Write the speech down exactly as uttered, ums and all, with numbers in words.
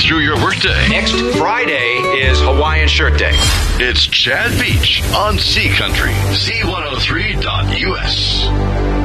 through your workday. Next Friday is Hawaiian Shirt Day. It's Chad Beach on Sea Country, C one oh three dot U S.